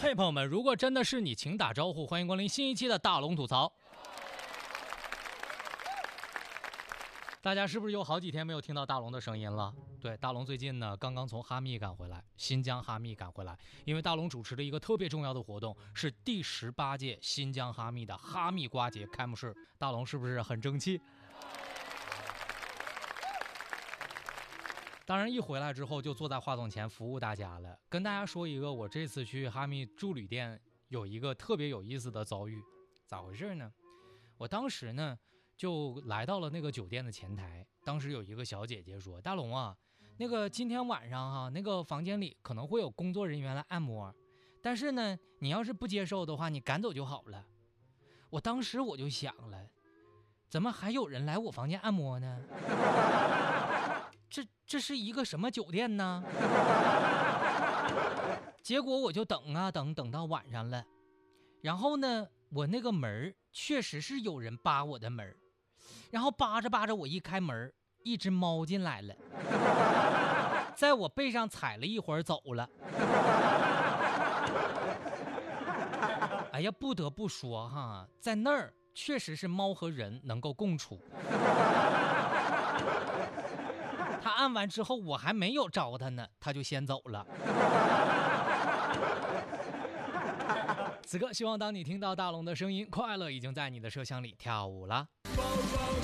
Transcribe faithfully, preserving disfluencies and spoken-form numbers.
嘿，朋友们，如果真的是你，请打招呼，欢迎光临新一期的大龙吐槽。大家是不是有好几天没有听到大龙的声音了？对，大龙最近呢刚刚从哈密赶回来，新疆哈密赶回来，因为大龙主持了一个特别重要的活动，是第十八届新疆哈密的哈密瓜节开幕式。大龙是不是很争气？当然一回来之后就坐在话筒前服务大家了，跟大家说一个我这次去哈密住旅店有一个特别有意思的遭遇。咋回事呢？我当时呢就来到了那个酒店的前台，当时有一个小姐姐说，大龙啊，那个今天晚上哈、啊，那个房间里可能会有工作人员来按摩，但是呢你要是不接受的话，你赶走就好了。我当时我就想了，怎么还有人来我房间按摩呢？这这是一个什么酒店呢？结果我就等啊等，等到晚上了，然后呢我那个门确实是有人扒我的门，然后扒着扒着我一开门，一只猫进来了，在我背上踩了一会儿走了。哎呀，不得不说哈，在那儿确实是猫和人能够共处。他按完之后我还没有招他呢，他就先走了。此刻希望当你听到大龙的声音，快乐已经在你的摄像里跳舞了。